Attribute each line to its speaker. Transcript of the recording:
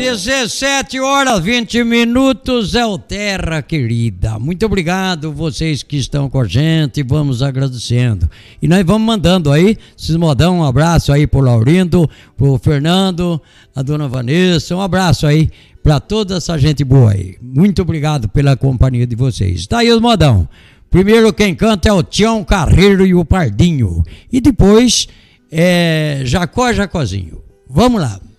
Speaker 1: 17 horas 20 minutos é o Terra Querida. Muito obrigado vocês que estão com a gente, vamos agradecendo. E nós vamos mandando aí, esses modão, um abraço aí pro Laurindo, pro Fernando, a dona Vanessa, um abraço aí para toda essa gente boa aí. Muito obrigado pela companhia de vocês. Tá aí os modão. Primeiro quem canta é o Tião Carreiro e o Pardinho. E depois Jacozinho. Vamos lá.